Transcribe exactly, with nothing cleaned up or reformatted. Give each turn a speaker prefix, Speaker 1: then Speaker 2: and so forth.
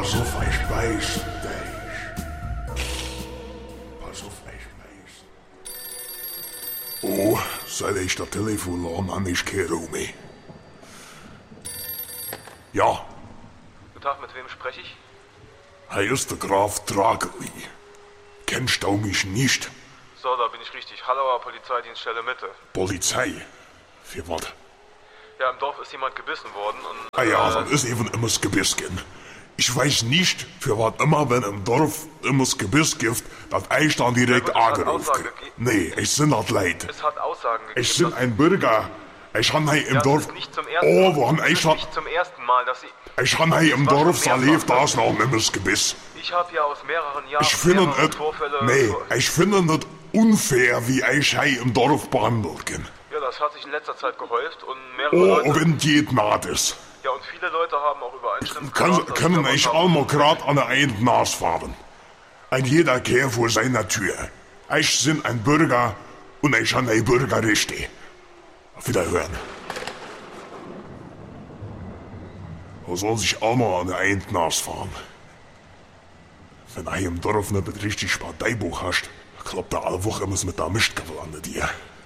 Speaker 1: Pass auf, ich weiß dich. Pass auf, ich weiß. Oh, seit ich das Telefon an, an ich kehre um mich. Ja.
Speaker 2: Guten Tag, mit wem spreche ich?
Speaker 1: Hier ist der Graf Drageli. Kennst du mich nicht?
Speaker 2: So, da bin ich richtig. Hallauer Polizeidienststelle Mitte.
Speaker 1: Polizei? Für was?
Speaker 2: Ja, im Dorf ist jemand gebissen worden und...
Speaker 1: Ah ja,
Speaker 2: äh,
Speaker 1: dann ist eben immer das Gebiss gehen. Ich weiß nicht, für was immer, wenn im Dorf immer das Gebiss gibt, dass ich dann direkt
Speaker 2: Ja gut, es hat
Speaker 1: angerufen
Speaker 2: Aussage
Speaker 1: krieg.
Speaker 2: gegeben.
Speaker 1: Nee, ich bin das leid.
Speaker 2: Es hat Aussagen gegeben.
Speaker 1: Ich bin ein Bürger. Ich han hier im
Speaker 2: ja,
Speaker 1: Dorf...
Speaker 2: Das ist nicht zum ersten
Speaker 1: Oh,
Speaker 2: Mal.
Speaker 1: wo han
Speaker 2: Das
Speaker 1: ich
Speaker 2: ist
Speaker 1: schon...
Speaker 2: nicht zum ersten Mal, dass Sie...
Speaker 1: Ich han hier im
Speaker 2: war schon
Speaker 1: Dorf
Speaker 2: mehrfach.
Speaker 1: erlebt, da ist noch immer das Gebiss.
Speaker 2: Ich habe ja aus mehreren Jahren
Speaker 1: Ich finde
Speaker 2: mehrere
Speaker 1: es...
Speaker 2: Vorfälle...
Speaker 1: Nee, ich finde es unfair, wie ich hier im Dorf behandelt bin.
Speaker 2: Ja, das hat sich in letzter Zeit gehäuft und mehrere
Speaker 1: Oh,
Speaker 2: Leute...
Speaker 1: wenn geht naht ist.
Speaker 2: Ja, und viele Leute haben auch übereinstimmend
Speaker 1: Kann,
Speaker 2: gesagt, dass
Speaker 1: können
Speaker 2: sie
Speaker 1: ich
Speaker 2: davon
Speaker 1: allmal
Speaker 2: haben.
Speaker 1: grad an der einen Nas fahren. Ein jeder Kehr vor seiner Tür. Ich bin ein Bürger und ich han ein Bürgerrechte. Auf Wiederhören. Wo soll sich allmal an der einen Nas fahren? Wenn du im Dorf nicht richtig Parteibuch hast, klappt da alle Woche immer mit der Mischtgabel an dir.